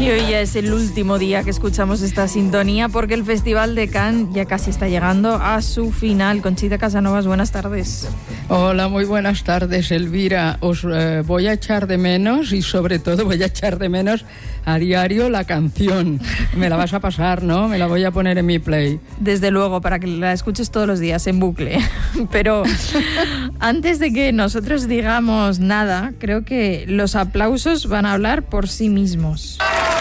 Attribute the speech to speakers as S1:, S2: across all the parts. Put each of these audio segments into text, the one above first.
S1: Y hoy ya es el último día que escuchamos esta sintonía porque el Festival de Cannes ya casi está llegando a su final. Conchita Casanovas, buenas tardes.
S2: Hola, muy buenas tardes, Elvira. Os voy a echar de menos y sobre todo voy a echar de menos a diario la canción. Me la vas a pasar, ¿no? Me la voy a poner en mi play.
S1: Desde luego, para que la escuches todos los días en bucle. Pero antes de que nosotros digamos nada, creo que los aplausos van a hablar por sí mismos.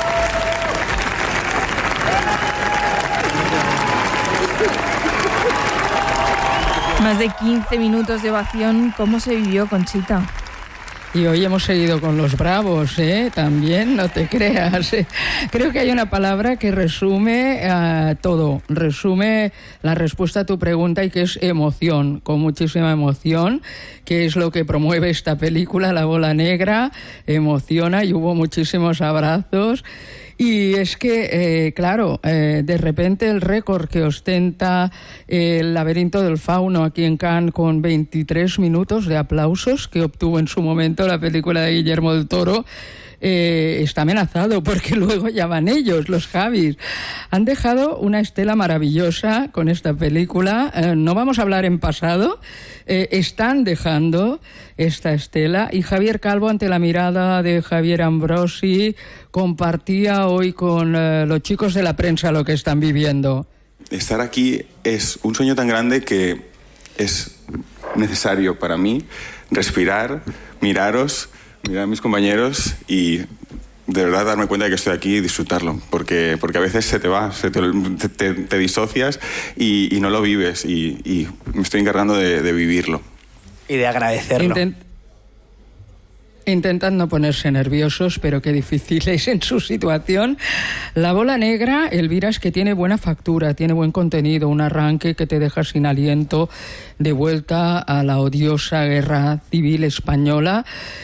S1: Más de 15 minutos de ovación. ¿Cómo se vivió, Conchita?
S2: Y hoy hemos seguido con los bravos, ¿eh? También, no te creas. Creo que hay una palabra que resume todo, resume la respuesta a tu pregunta y que es emoción, con muchísima emoción, que es lo que promueve esta película, La Bola Negra, emociona y hubo muchísimos abrazos. Y es que, claro, de repente el récord que ostenta El laberinto del fauno aquí en Cannes con 23 minutos de aplausos que obtuvo en su momento la película de Guillermo del Toro, está amenazado porque luego ya van ellos, los Javis. Han dejado una estela maravillosa con esta película. No vamos a hablar en pasado, están dejando esta estela. Y Javier Calvo, ante la mirada de Javier Ambrosi, compartía hoy con los chicos de la prensa lo que están viviendo.
S3: Estar aquí es un sueño tan grande que es necesario para mí respirar, mirar a mis compañeros y de verdad darme cuenta de que estoy aquí y disfrutarlo, porque a veces se te va, te disocias y no lo vives y me estoy encargando de vivirlo.
S4: Y de agradecerlo.
S2: Intentan no ponerse nerviosos, pero qué difícil es en su situación. La Bola Negra, Elvira, es que tiene buena factura, tiene buen contenido, un arranque que te deja sin aliento, de vuelta a la odiosa guerra civil española.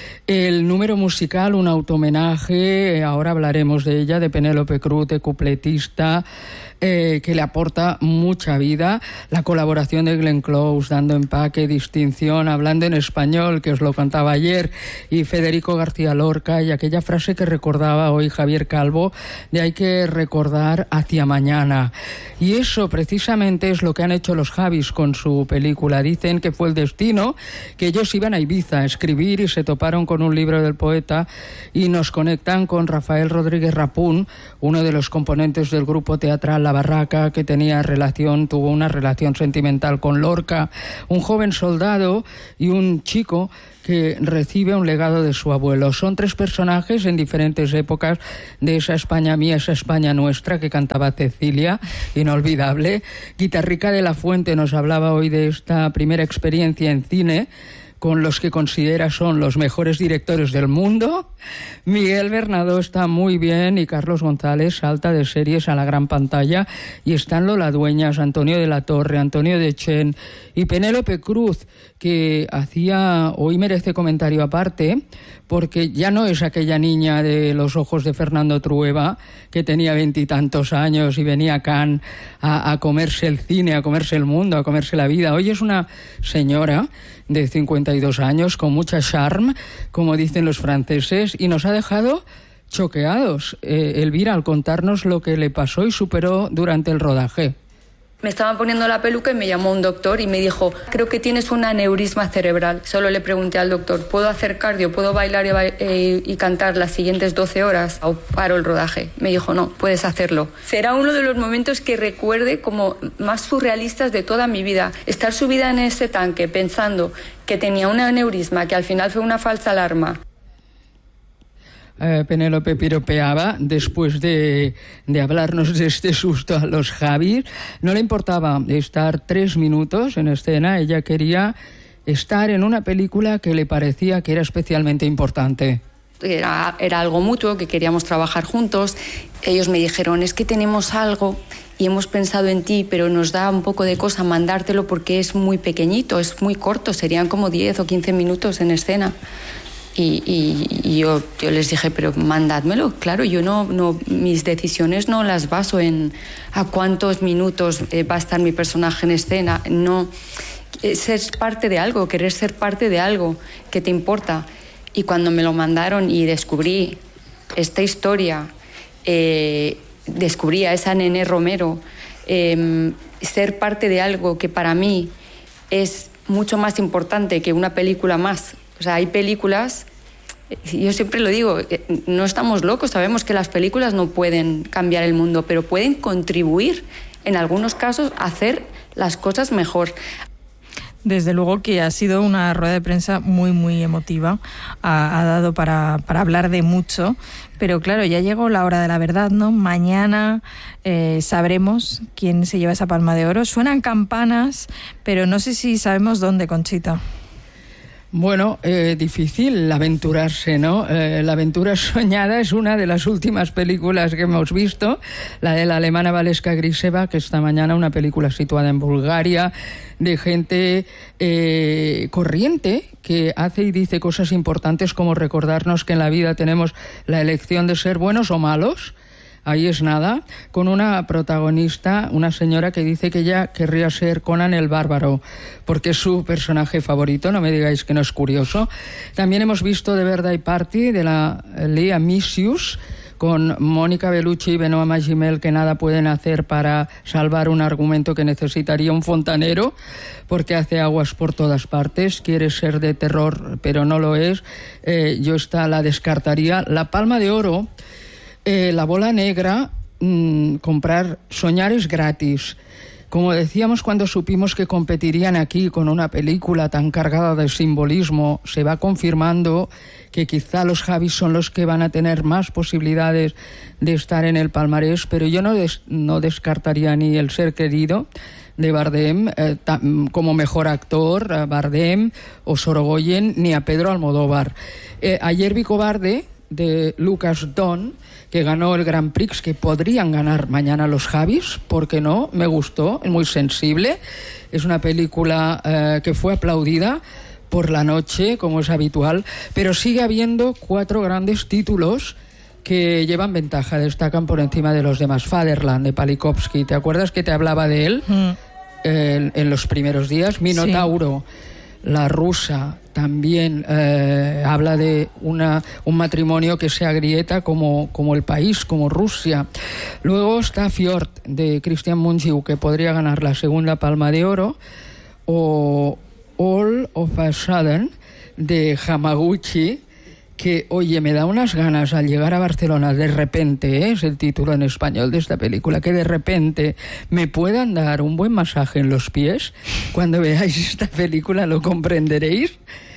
S2: El número musical, un autohomenaje, ahora hablaremos de ella, de Penélope Cruz, de cupletista, que le aporta mucha vida. La colaboración de Glenn Close, dando empaque, distinción, hablando en español, que os lo contaba ayer, y Federico García Lorca, y aquella frase que recordaba hoy Javier Calvo, de hay que recordar hacia mañana. Y eso precisamente es lo que han hecho los Javis con su película. Dicen que fue el destino, que ellos iban a Ibiza a escribir y se toparon con un libro del poeta y nos conectan con Rafael Rodríguez Rapún, uno de los componentes del grupo teatral La Barraca, que tuvo una relación sentimental con Lorca, un joven soldado y un chico que recibe un legado de su abuelo. Son tres personajes en diferentes épocas de esa España mía, esa España nuestra, que cantaba Cecilia, inolvidable. Guitarrica de la Fuente nos hablaba hoy de esta primera experiencia en cine con los que considera son los mejores directores del mundo. Miguel Bernadó está muy bien y Carlos González salta de series a la gran pantalla y están Lola Dueñas, Antonio de la Torre, Antonio de Chen y Penélope Cruz, que hoy merece comentario aparte porque ya no es aquella niña de los ojos de Fernando Trueba que tenía 20 y tantos años y venía a Cannes a comerse el cine, a comerse el mundo, a comerse la vida. Hoy es una señora de 52 años con mucha charme, como dicen los franceses, y nos ha dejado choqueados, Elvira, al contarnos lo que le pasó y superó durante el rodaje.
S5: Me estaban poniendo la peluca y me llamó un doctor y me dijo, creo que tienes un aneurisma cerebral. Solo le pregunté al doctor, ¿puedo hacer cardio, puedo bailar y cantar las siguientes 12 horas o paro el rodaje? Me dijo, no, puedes hacerlo. Será uno de los momentos que recuerde como más surrealistas de toda mi vida. Estar subida en ese tanque pensando que tenía un aneurisma, que al final fue una falsa alarma.
S2: Penélope piropeaba después de hablarnos de este susto a los Javis. No le importaba estar 3 minutos en escena, ella quería estar en una película que le parecía que era especialmente importante.
S5: Era algo mutuo, que queríamos trabajar juntos. Ellos me dijeron, es que tenemos algo y hemos pensado en ti, pero nos da un poco de cosa mandártelo porque es muy pequeñito, es muy corto, serían como 10 o 15 minutos en escena. Y yo les dije, pero mandádmelo. Claro, yo no mis decisiones no las baso en a cuántos minutos va a estar mi personaje en escena. No, ser parte de algo, querer ser parte de algo que te importa. Y cuando me lo mandaron y descubrí esta historia descubrí a esa Nené Romero, ser parte de algo que para mí es mucho más importante que una película más. O sea, hay películas, yo siempre lo digo, no estamos locos, sabemos que las películas no pueden cambiar el mundo, pero pueden contribuir en algunos casos a hacer las cosas mejor.
S1: Desde luego que ha sido una rueda de prensa muy, muy emotiva. Ha dado para hablar de mucho. Pero claro, ya llegó la hora de la verdad, ¿no? Mañana sabremos quién se lleva esa Palma de Oro. Suenan campanas, pero no sé si sabemos dónde, Conchita.
S2: Bueno, difícil aventurarse, ¿no? La aventura soñada es una de las últimas películas que hemos visto, la de la alemana Valeska Griseva, que esta mañana una película situada en Bulgaria, de gente corriente que hace y dice cosas importantes como recordarnos que en la vida tenemos la elección de ser buenos o malos. Ahí es nada, con una protagonista, una señora que dice que ella querría ser Conan el Bárbaro, porque es su personaje favorito, no me digáis que no es curioso. También hemos visto The Birthday Party de la Lea Misius, con Mónica Bellucci y Benoît Magimel, que nada pueden hacer para salvar un argumento que necesitaría un fontanero, porque hace aguas por todas partes, quiere ser de terror, pero no lo es. Yo esta la descartaría. La Palma de Oro... La Bola Negra, soñar es gratis. Como decíamos cuando supimos que competirían aquí con una película tan cargada de simbolismo, se va confirmando que quizá los Javis son los que van a tener más posibilidades de estar en el palmarés, pero yo no descartaría ni El ser querido de Bardem como mejor actor, a Bardem o Sorogoyen, ni a Pedro Almodóvar. Ayer vi Cobarde, de Lucas Don, que ganó el Grand Prix, que podrían ganar mañana los Javis, ¿por qué no? Me gustó, es muy sensible, es una película que fue aplaudida por la noche, como es habitual, pero sigue habiendo 4 grandes títulos que llevan ventaja, destacan por encima de los demás. Fatherland, de Palikovsky, ¿te acuerdas que te hablaba de él en los primeros días? Minotauro, sí. La rusa, también habla de un matrimonio que se agrieta como el país, como Rusia. Luego está Fjord, de Christian Mungiu, que podría ganar la segunda Palma de Oro, o All of a Sudden, de Hamaguchi, que, oye, me da unas ganas al llegar a Barcelona, de repente, es el título en español de esta película, que de repente me puedan dar un buen masaje en los pies. Cuando veáis esta película lo comprenderéis,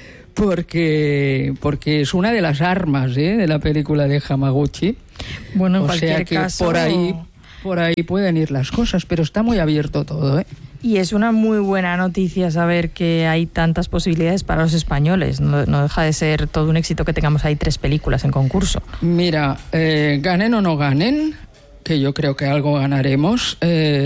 S2: porque es una de las armas de la película de Hamaguchi.
S1: Bueno, en
S2: o
S1: cualquier
S2: sea que
S1: caso...
S2: por ahí pueden ir las cosas, pero está muy abierto todo, ¿eh?
S1: Y es una muy buena noticia saber que hay tantas posibilidades para los españoles. No deja de ser todo un éxito que tengamos ahí 3 películas en concurso.
S2: Mira, ganen o no ganen, que yo creo que algo ganaremos,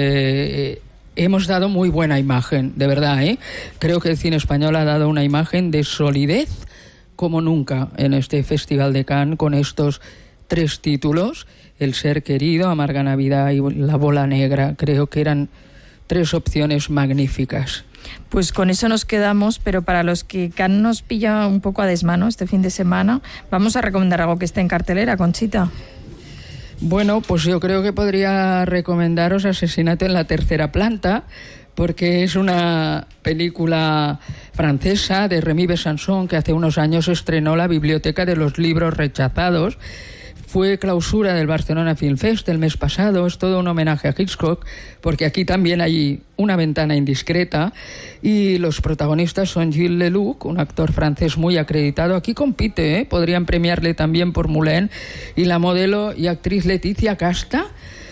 S2: hemos dado muy buena imagen, de verdad, ¿eh? Creo que el cine español ha dado una imagen de solidez como nunca en este Festival de Cannes, con estos 3 títulos, El ser querido, Amarga Navidad y La Bola Negra. Creo que eran 3 opciones magníficas.
S1: Pues con eso nos quedamos, pero para los que Cannes nos pilla un poco a desmano este fin de semana, vamos a recomendar algo que esté en cartelera, Conchita.
S2: Bueno, pues yo creo que podría recomendaros Asesinato en la tercera planta, porque es una película francesa de Rémy Besançon, que hace unos años estrenó la Biblioteca de los Libros Rechazados. Fue clausura del Barcelona Film Fest el mes pasado. Es todo un homenaje a Hitchcock, porque aquí también hay una ventana indiscreta, y los protagonistas son Gilles Lelouch, un actor francés muy acreditado. Aquí compite, podrían premiarle también por Moulin, y la modelo y actriz Leticia Casta.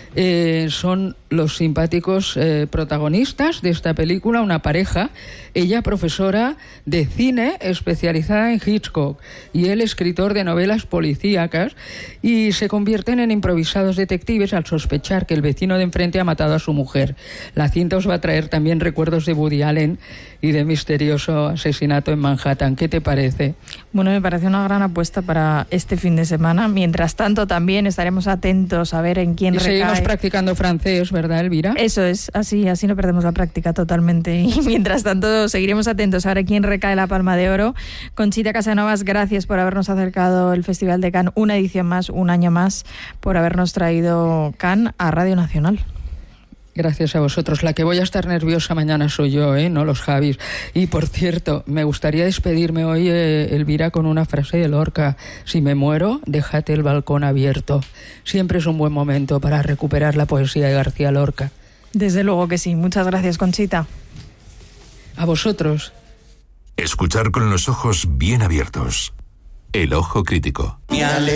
S2: Son los simpáticos protagonistas de esta película, una pareja, ella profesora de cine especializada en Hitchcock y él escritor de novelas policíacas, y se convierten en improvisados detectives al sospechar que el vecino de enfrente ha matado a su mujer. La cinta os va a traer también recuerdos de Woody Allen y de misterioso asesinato en Manhattan. ¿Qué te parece?
S1: Bueno, me parece una gran apuesta para este fin de semana. Mientras tanto, también estaremos atentos a ver en quién recae
S2: Estás practicando francés, ¿verdad, Elvira?
S1: Eso es, así no perdemos la práctica totalmente. Y mientras tanto seguiremos atentos a ver quién recae la Palma de Oro. Conchita Casanovas, gracias por habernos acercado el Festival de Cannes, una edición más, un año más, por habernos traído Cannes a Radio Nacional.
S2: Gracias a vosotros. La que voy a estar nerviosa mañana soy yo, no los Javis. Y por cierto, me gustaría despedirme hoy, Elvira, con una frase de Lorca. Si me muero, déjate el balcón abierto. Siempre es un buen momento para recuperar la poesía de García Lorca.
S1: Desde luego que sí. Muchas gracias, Conchita.
S2: A vosotros.
S6: Escuchar con los ojos bien abiertos. El ojo crítico.